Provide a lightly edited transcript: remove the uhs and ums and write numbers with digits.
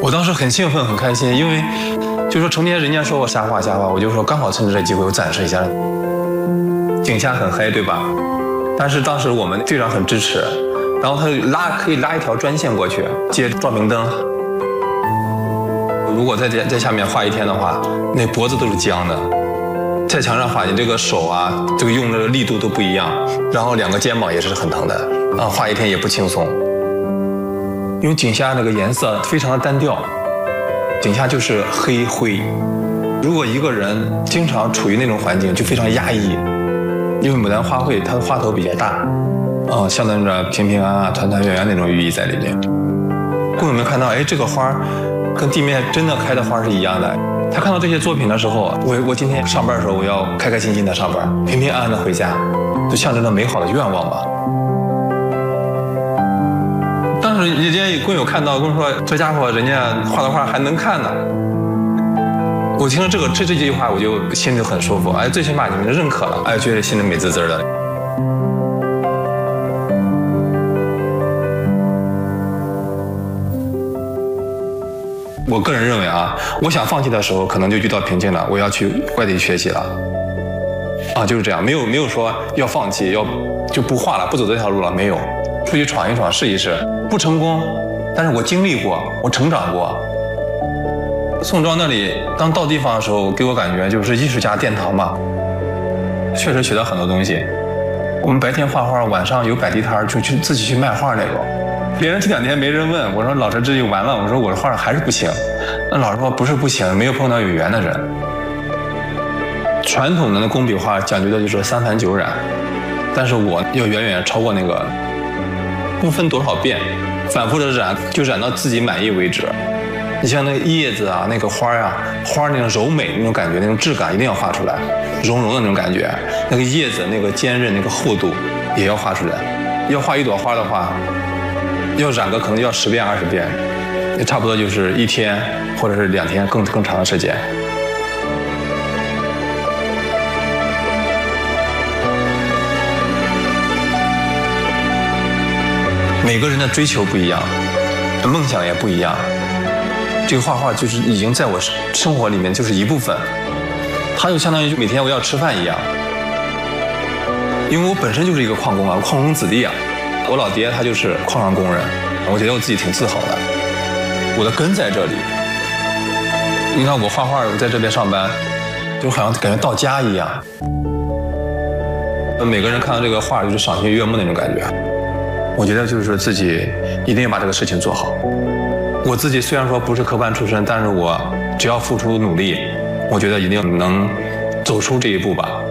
我当时很兴奋很开心，因为就说成天人家说我瞎画，我就说刚好趁着这机会我展示一下。景下很黑对吧？但是当时我们队长很支持，然后他可以拉一条专线过去接照明灯。如果在下面画一天的话，那脖子都是僵的。在墙上画，你这个手啊，这个用的力度都不一样，然后两个肩膀也是很疼的啊，画一天也不轻松。因为景下那个颜色非常的单调，景下就是黑灰。如果一个人经常处于那种环境，就非常压抑。因为牡丹花卉它的花头比较大，象征着平平安安、团团圆圆那种寓意在里面。工友们看到，哎，这个花跟地面真的开的花是一样的。他看到这些作品的时候，我今天上班的时候，我要开开心心的上班，平平安安的回家，就象征着美好的愿望吧。当时人家工友看到，跟我说：“这家伙，人家画的画还能看呢。”我听了这句话，我就心里很舒服。哎，最起码你们认可了，哎，觉得心里美滋滋的。我个人认为啊，我想放弃的时候，可能就遇到瓶颈了，我要去外地学习了。啊，就是这样，没有说要放弃，就不画了，不走这条路了，没有，出去闯一闯，试一试，不成功，但是我经历过，我成长过。宋庄那里当到地方的时候，给我感觉就是艺术家殿堂嘛，确实学到很多东西。我们白天画画，晚上有摆地摊，就去自己去卖画那种。别人这2天没人问我说：“老师，这就完了。”我说：“我的画还是不行。”那老师说：“不是不行，没有碰到有缘的人。”传统的那工笔画讲究的就是3盘9染，但是我要远远超过那个，不分多少遍，反复的染，就染到自己满意为止。你像那个叶子啊，那个花啊，花那种柔美那种感觉，那种质感一定要画出来，绒绒的那种感觉，那个叶子那个坚韧那个厚度也要画出来。要画一朵花的话，要染个可能要10遍20遍，也差不多就是1天或者是2天更长的时间。每个人的追求不一样，梦想也不一样。这个画画就是已经在我生活里面就是一部分，它就相当于每天我要吃饭一样。因为我本身就是一个矿工啊，矿工子弟啊，我老爹他就是矿上工人，我觉得我自己挺自豪的，我的根在这里。你看我画画，我在这边上班，就好像感觉到家一样。每个人看到这个画就是赏心悦目那种感觉。我觉得就是自己一定要把这个事情做好。我自己虽然说不是科班出身，但是我只要付出努力，我觉得一定能走出这一步吧。